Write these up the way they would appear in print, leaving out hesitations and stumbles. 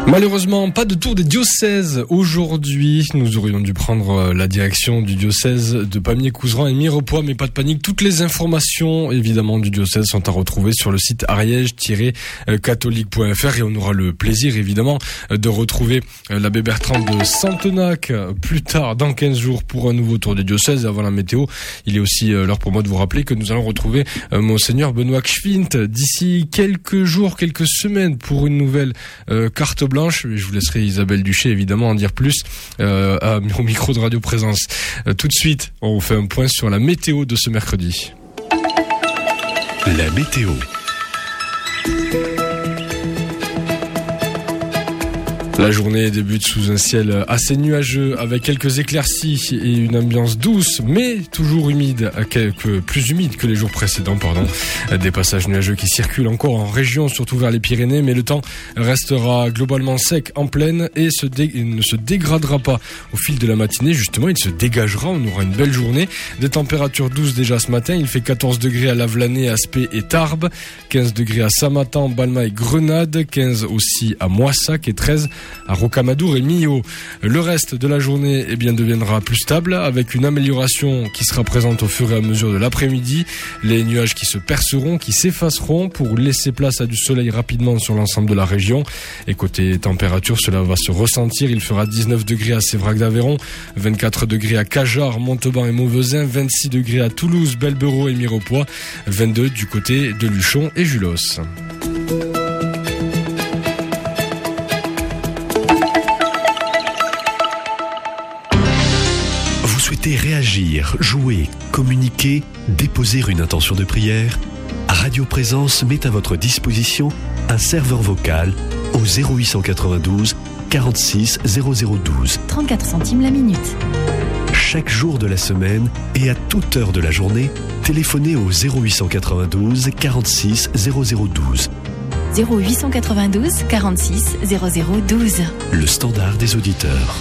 Malheureusement, pas de tour des diocèses aujourd'hui. Nous aurions dû prendre la direction du diocèse de Pamiers-Couserans et Mirepoix, mais pas de panique. Toutes les informations, évidemment, du diocèse sont à retrouver sur le site ariège-catholique.fr et on aura le plaisir, évidemment, de retrouver l'abbé Bertrand de Santenac plus tard, dans 15 jours, pour un nouveau tour des diocèses. Avant la météo, il est aussi l'heure pour moi de vous rappeler que nous allons retrouver Monseigneur Benoît Gschwint d'ici quelques jours, quelques semaines, pour une nouvelle carte blanche. Je vous laisserai Isabelle Duché évidemment en dire plus au micro de Radio Présence. Tout de suite, on fait un point sur la météo de ce mercredi. La météo. La journée débute sous un ciel assez nuageux avec quelques éclaircies et une ambiance douce mais toujours humide, plus humide que les jours précédents, Des passages nuageux qui circulent encore en région, surtout vers les Pyrénées, mais le temps restera globalement sec en plaine et ne se dégradera pas au fil de la matinée. Justement, il se dégagera, on aura une belle journée. Des températures douces déjà ce matin, il fait 14 degrés à Lavelanet, Aspet et Tarbes, 15 degrés à Samatan, Balma et Grenade, 15 aussi à Moissac et 13 à Rocamadour et Millau. Le reste de la journée deviendra plus stable avec une amélioration qui sera présente au fur et à mesure de l'après-midi. Les nuages qui se perceront, qui s'effaceront pour laisser place à du soleil rapidement sur l'ensemble de la région. Et côté température, cela va se ressentir. Il fera 19 degrés à Sévrac d'Aveyron, 24 degrés à Cajarc, Montauban et Mauvezin, 26 degrés à Toulouse, Belberot et Mirepoix, 22 du côté de Luchon et Julos. Souhaitez réagir, jouer, communiquer, déposer une intention de prière? Radio Présence met à votre disposition un serveur vocal au 0892 46 0012. 34 centimes la minute. Chaque jour de la semaine et à toute heure de la journée, téléphonez au 0892 46 0012. 0892 46 0012. Le standard des auditeurs.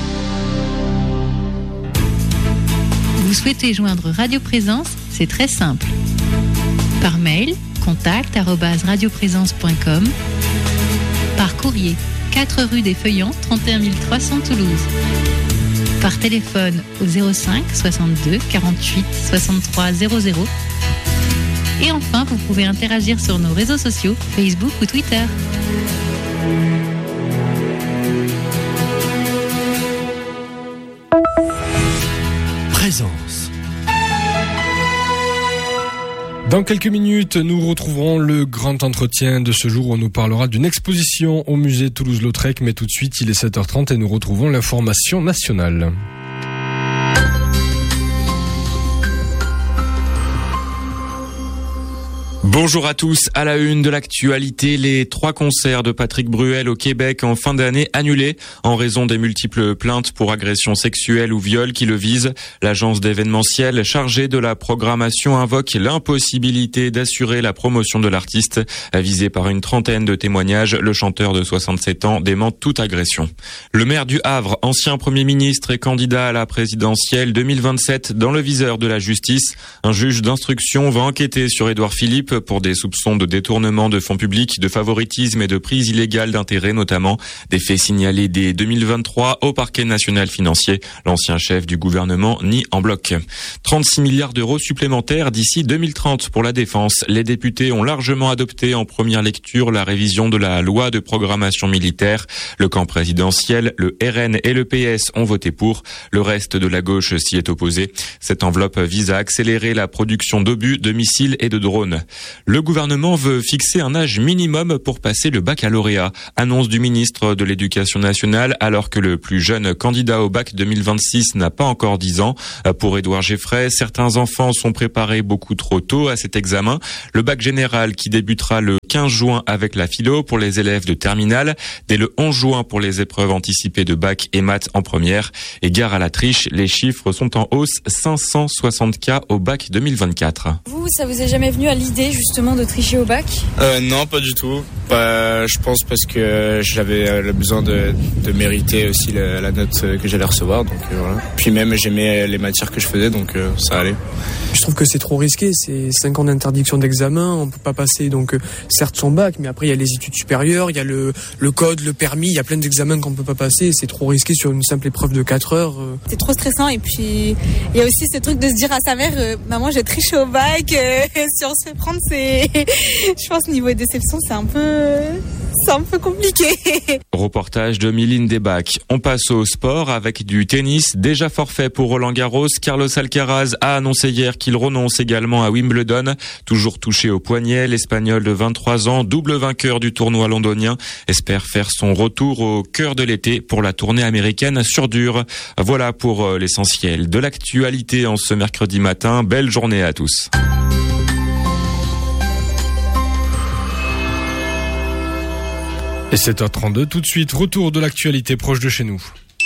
Vous souhaitez joindre Radio Présence? C'est très simple. Par mail, contact@radioprésence.com. Par courrier, 4 rue des Feuillants, 31 300 Toulouse. Par téléphone au 05 62 48 63 00. Et enfin, vous pouvez interagir sur nos réseaux sociaux, Facebook ou Twitter. Présence. Dans quelques minutes, nous retrouverons le grand entretien de ce jour où on nous parlera d'une exposition au musée Toulouse-Lautrec. Mais tout de suite, il est 7h30 et nous retrouvons l'information nationale. Bonjour à tous. À la une de l'actualité, les 3 concerts de Patrick Bruel au Québec en fin d'année annulés en raison des multiples plaintes pour agressions sexuelles ou viols qui le visent. L'agence d'événementiel chargée de la programmation invoque l'impossibilité d'assurer la promotion de l'artiste. Avisé par une trentaine de témoignages, le chanteur de 67 ans dément toute agression. Le maire du Havre, ancien Premier ministre et candidat à la présidentielle 2027 dans le viseur de la justice. Un juge d'instruction va enquêter sur Édouard Philippe pour des soupçons de détournement de fonds publics, de favoritisme et de prise illégale d'intérêts notamment. Des faits signalés dès 2023 au parquet national financier. L'ancien chef du gouvernement nie en bloc. 36 milliards d'euros supplémentaires d'ici 2030 pour la défense. Les députés ont largement adopté en première lecture la révision de la loi de programmation militaire. Le camp présidentiel, le RN et le PS ont voté pour. Le reste de la gauche s'y est opposé. Cette enveloppe vise à accélérer la production d'obus, de missiles et de drones. Le gouvernement veut fixer un âge minimum pour passer le baccalauréat. Annonce du ministre de l'Éducation nationale alors que le plus jeune candidat au bac 2026 n'a pas encore 10 ans. Pour Édouard Geffray, certains enfants sont préparés beaucoup trop tôt à cet examen. Le bac général qui débutera le 15 juin avec la philo pour les élèves de terminale, dès le 11 juin pour les épreuves anticipées de bac et maths en première. Et gare à la triche, les chiffres sont en hausse, 560 cas au bac 2024. Vous, ça vous est jamais venu à l'idée justement de tricher au bac ? Non, pas du tout. Je pense parce que j'avais le besoin de mériter aussi la note que j'allais recevoir. Donc voilà. Puis même j'aimais les matières que je faisais, donc ça allait. Je trouve que c'est trop risqué, c'est 5 ans d'interdiction d'examen, on peut pas passer donc certes son bac, mais après il y a les études supérieures, il y a le code, le permis, il y a plein d'examens qu'on peut pas passer. C'est trop risqué sur une simple épreuve de 4 heures. C'est trop stressant et puis il y a aussi ce truc de se dire à sa mère maman j'ai triché au bac, si on se fait prendre c'est je pense niveau déception c'est un peu compliqué. Reportage de Mylène Desbacs. On passe au sport avec du tennis. Déjà forfait pour Roland Garros, Carlos Alcaraz a annoncé hier qu'il renonce également à Wimbledon. Toujours touché au poignet, l'Espagnol de 23 ans, double vainqueur du tournoi londonien, espère faire son retour au cœur de l'été pour la tournée américaine sur dur. Voilà pour l'essentiel de l'actualité en ce mercredi matin. Belle journée à tous. Et 7h32, tout de suite, retour de l'actualité proche de chez nous.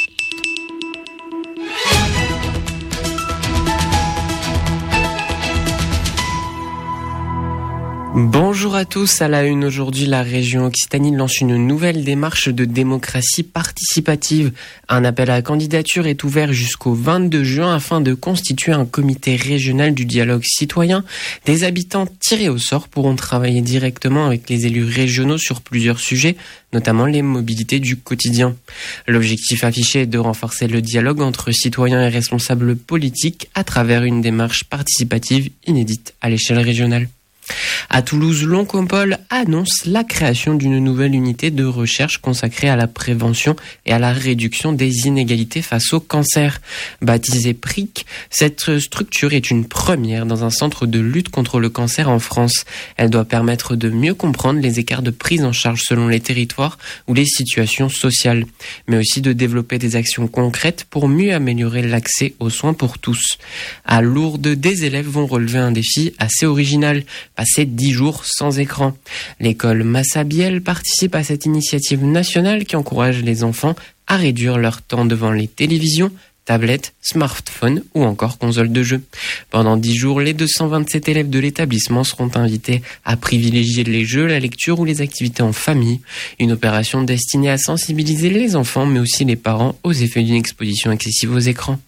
Bonjour à tous, à la une aujourd'hui, la région Occitanie lance une nouvelle démarche de démocratie participative. Un appel à la candidature est ouvert jusqu'au 22 juin afin de constituer un comité régional du dialogue citoyen. Des habitants tirés au sort pourront travailler directement avec les élus régionaux sur plusieurs sujets, notamment les mobilités du quotidien. L'objectif affiché est de renforcer le dialogue entre citoyens et responsables politiques à travers une démarche participative inédite à l'échelle régionale. À Toulouse, l'Oncompole annonce la création d'une nouvelle unité de recherche consacrée à la prévention et à la réduction des inégalités face au cancer. Baptisée PRIC, cette structure est une première dans un centre de lutte contre le cancer en France. Elle doit permettre de mieux comprendre les écarts de prise en charge selon les territoires ou les situations sociales, mais aussi de développer des actions concrètes pour mieux améliorer l'accès aux soins pour tous. À Lourdes, des élèves vont relever un défi assez original, passer 10 jours sans écran. L'école Massabielle participe à cette initiative nationale qui encourage les enfants à réduire leur temps devant les télévisions, tablettes, smartphones ou encore consoles de jeux. Pendant 10 jours, les 227 élèves de l'établissement seront invités à privilégier les jeux, la lecture ou les activités en famille. Une opération destinée à sensibiliser les enfants mais aussi les parents aux effets d'une exposition excessive aux écrans.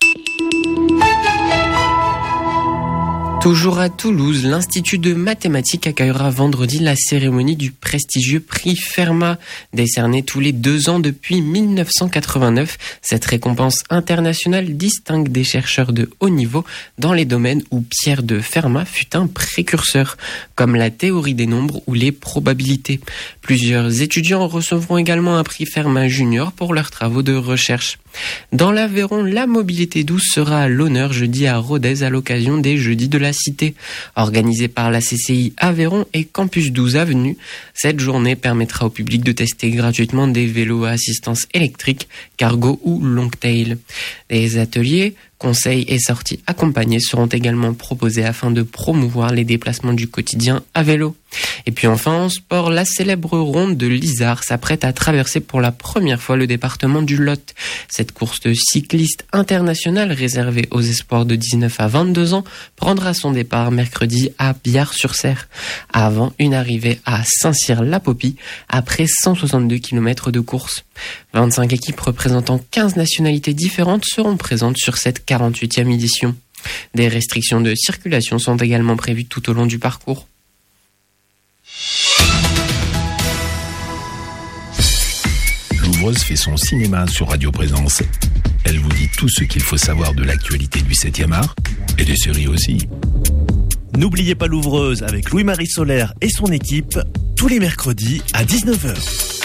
Toujours à Toulouse, l'Institut de mathématiques accueillera vendredi la cérémonie du prestigieux prix Fermat, décerné tous les 2 ans depuis 1989. Cette récompense internationale distingue des chercheurs de haut niveau dans les domaines où Pierre de Fermat fut un précurseur, comme la théorie des nombres ou les probabilités. Plusieurs étudiants recevront également un prix Fermat Junior pour leurs travaux de recherche. Dans l'Aveyron, la mobilité douce sera à l'honneur jeudi à Rodez à l'occasion des Jeudis de la Cité. Organisée par la CCI Aveyron et Campus 12 Avenue, cette journée permettra au public de tester gratuitement des vélos à assistance électrique, cargo ou longtail. Des ateliers, conseils et sorties accompagnées seront également proposés afin de promouvoir les déplacements du quotidien à vélo. Et puis enfin en sport, la célèbre ronde de l'Isard s'apprête à traverser pour la première fois le département du Lot. Cette course cycliste internationale réservée aux espoirs de 19 à 22 ans prendra son départ mercredi à Biard-sur-Cère, avant une arrivée à Saint-Cyr-la-Popie après 162 km de course. 25 équipes représentant 15 nationalités différentes seront présentes sur cette 48e édition. Des restrictions de circulation sont également prévues tout au long du parcours. L'ouvreuse fait son cinéma sur Radio Présence. Elle vous dit tout ce qu'il faut savoir de l'actualité du 7e art et des séries aussi. N'oubliez pas l'ouvreuse avec Louis-Marie Solaire et son équipe tous les mercredis à 19h.